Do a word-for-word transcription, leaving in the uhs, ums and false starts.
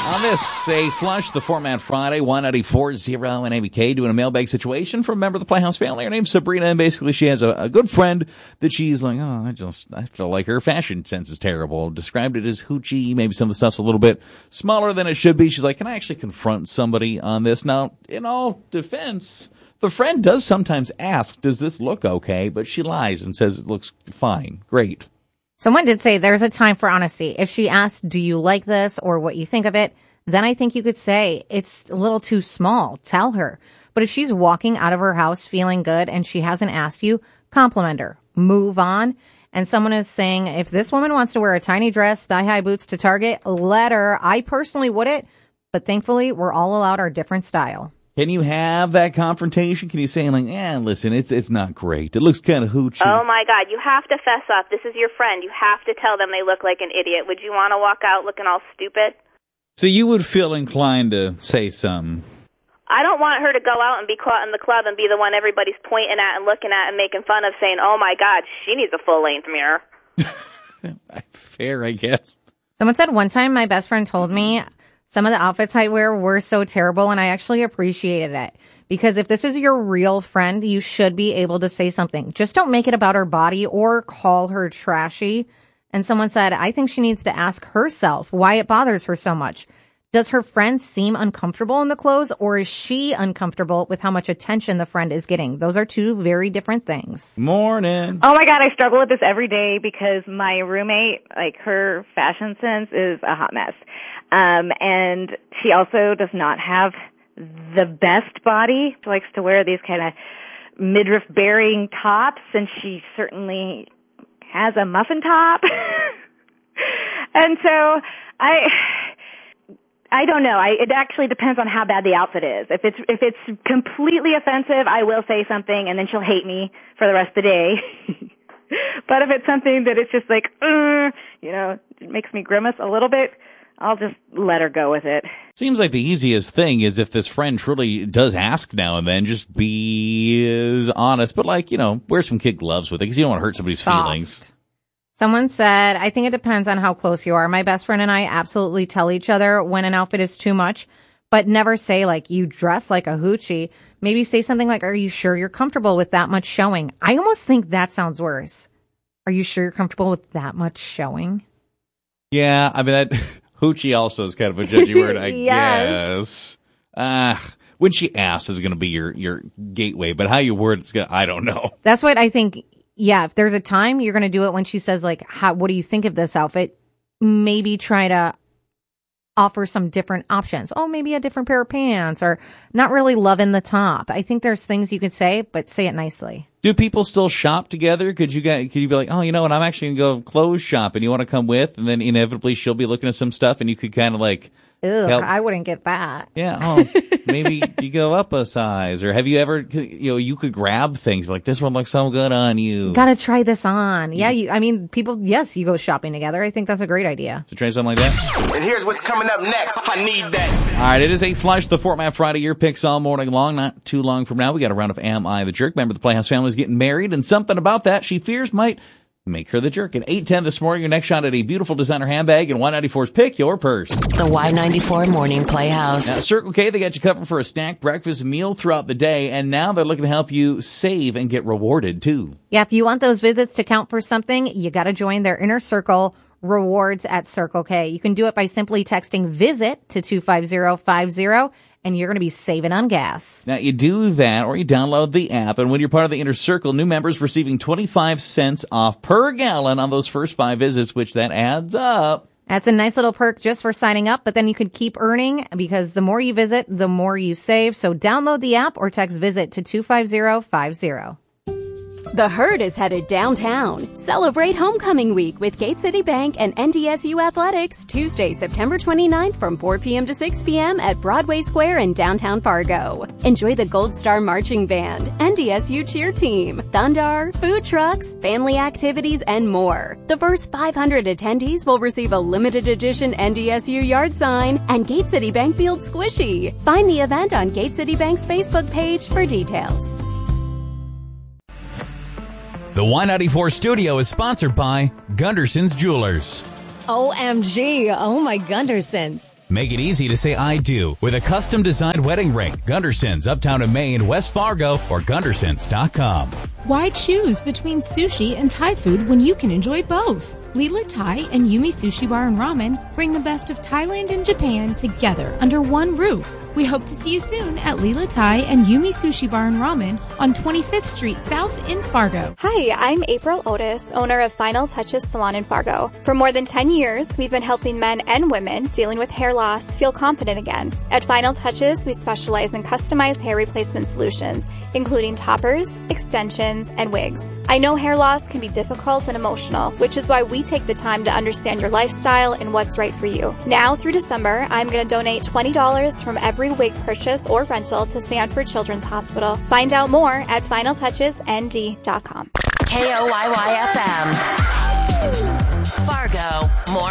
On this, say flush, the Format Friday, one ninety-four point oh and A B K doing a mailbag situation from a member of the Playhouse family. Her name's Sabrina, and basically she has a, a good friend that she's like, oh, I just, I feel like her fashion sense is terrible. Described it as hoochie. Maybe some of the stuff's a little bit smaller than it should be. She's like, can I actually confront somebody on this? Now, in all defense, the friend does sometimes ask, does this look okay? But she lies and says it looks fine. Great. Someone did say there's a time for honesty. If she asked, do you like this or what you think of it, then I think you could say it's a little too small. Tell her. But if she's walking out of her house feeling good and she hasn't asked you, compliment her. Move on. And someone is saying, if this woman wants to wear a tiny dress, thigh-high boots to Target, let her. I personally wouldn't, but thankfully we're all allowed our different style. Can you have that confrontation? Can you say, like, eh, listen, it's it's not great. It looks kind of hoochie. Oh, my God. You have to fess up. This is your friend. You have to tell them they look like an idiot. Would you want to walk out looking all stupid? So you would feel inclined to say something. I don't want her to go out and be caught in the club and be the one everybody's pointing at and looking at and making fun of, saying, oh, my God, she needs a full-length mirror. Fair, I guess. Someone said one time my best friend told me some of the outfits I wear were so terrible, and I actually appreciated it. Because if this is your real friend, you should be able to say something. Just don't make it about her body or call her trashy. And someone said, I think she needs to ask herself why it bothers her so much. Does her friend seem uncomfortable in the clothes, or is she uncomfortable with how much attention the friend is getting? Those are two very different things. Morning. Oh, my God, I struggle with this every day because my roommate, like, her fashion sense is a hot mess. Um, and she also does not have the best body. She likes to wear these kind of midriff-bearing tops, and she certainly has a muffin top. And so I I don't know. I it actually depends on how bad the outfit is. If it's if it's completely offensive, I will say something, and then she'll hate me for the rest of the day. But if it's something that it's just like, uh, you know, it makes me grimace a little bit, I'll just let her go with it. Seems like the easiest thing is if this friend truly does ask now and then, just be as honest. But, like, you know, wear some kid gloves with it because you don't want to hurt somebody's Soft. feelings. Someone said, I think it depends on how close you are. My best friend and I absolutely tell each other when an outfit is too much, but never say, like, you dress like a hoochie. Maybe say something like, are you sure you're comfortable with that much showing? I almost think that sounds worse. Are you sure you're comfortable with that much showing? Yeah, I mean, that hoochie also is kind of a judgy word, I Yes. guess. Uh, when she asks is going to be your, your gateway, but how you word it's going to, I don't know. That's what I think. Yeah, if there's a time, you're going to do it when she says, like, how, what do you think of this outfit? Maybe try to offer some different options. Oh, maybe a different pair of pants, or not really loving the top. I think there's things you could say, but say it nicely. Do people still shop together? Could you guys, could you be like, oh, you know what, I'm actually going to go clothes shopping. You want to come with? And then inevitably she'll be looking at some stuff and you could kind of like, Ugh, help. I wouldn't get that. Yeah. Oh, maybe you go up a size, or have you ever, you know, you could grab things like this one looks so good on you. Gotta try this on. Yeah. You, I mean, people, yes, you go shopping together. I think that's a great idea. So try something like that. And here's what's coming up next. I need that. All right. It is a flush, the Format Friday. Your picks all morning long. Not too long from now, we got a round of Am I the Jerk? Member of the Playhouse family is getting married, and something about that she fears might make her the jerk. At eight ten this morning, your next shot at a beautiful designer handbag and Y ninety-four's Pick Your Purse. The Y ninety-four Morning Playhouse. Now, Circle K, they got you covered for a snack breakfast meal throughout the day, and now they're looking to help you save and get rewarded, too. Yeah, if you want those visits to count for something, you got to join their Inner Circle rewards at Circle K. You can do it by simply texting VISIT to two five zero five zero, and you're going to be saving on gas. Now, you do that, or you download the app, and when you're part of the Inner Circle, new members receiving twenty-five cents off per gallon on those first five visits, which that adds up. That's a nice little perk just for signing up, but then you could keep earning because the more you visit, the more you save. So download the app or text VISIT to two five zero five zero. The Herd is headed downtown. Celebrate Homecoming Week with Gate City Bank and N D S U Athletics Tuesday, September twenty-ninth from four p.m. to six p.m. at Broadway Square in downtown Fargo. Enjoy the Gold Star Marching Band, N D S U Cheer Team, Thundar, food trucks, family activities, and more. The first five hundred attendees will receive a limited edition N D S U yard sign and Gate City Bank Field Squishy. Find the event on Gate City Bank's Facebook page for details. The Y ninety-four studio is sponsored by Gunderson's Jewelers. O M G. Oh, my Gundersons. Make it easy to say I do with a custom-designed wedding ring. Gundersons, uptown in Maine, West Fargo, or Gundersons dot com. Why choose between sushi and Thai food when you can enjoy both? Lila Thai and Yumi Sushi Bar and Ramen bring the best of Thailand and Japan together under one roof. We hope to see you soon at Lila Thai and Yumi Sushi Bar and Ramen on twenty-fifth Street South in Fargo. Hi, I'm April Otis, owner of Final Touches Salon in Fargo. For more than ten years, we've been helping men and women dealing with hair loss feel confident again. At Final Touches, we specialize in customized hair replacement solutions, including toppers, extensions, and wigs. I know hair loss can be difficult and emotional, which is why we take the time to understand your lifestyle and what's right for you. Now through December, I'm going to donate twenty dollars from every wig purchase or rental to Sanford Children's Hospital. Find out more at final touches n d dot com. K O Y Y F M. Fargo. More